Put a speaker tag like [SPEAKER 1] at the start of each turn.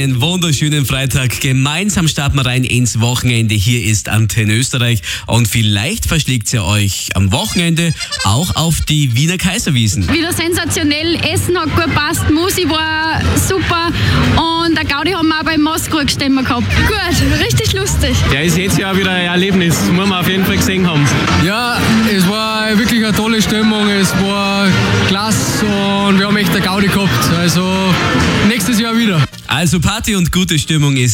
[SPEAKER 1] einen wunderschönen Freitag. Gemeinsam starten wir rein ins Wochenende. Hier ist Antenne Österreich und vielleicht verschlägt ihr euch am Wochenende auch auf die Wiener Kaiserwiesen.
[SPEAKER 2] Wieder sensationell, Essen hat gut gepasst, Musik war super und der Gaudi haben wir auch beim Maskrug gestemmt gehabt. Gut, richtig lustig.
[SPEAKER 3] Ja, ist jetzt ja wieder ein Erlebnis, das muss man auf jeden Fall gesehen haben.
[SPEAKER 4] Ja, es war wirklich eine tolle Stimmung, es war klasse und wir haben echt eine Gaudi gehabt. Also nächstes Jahr wieder.
[SPEAKER 1] Also Party und gute Stimmung ist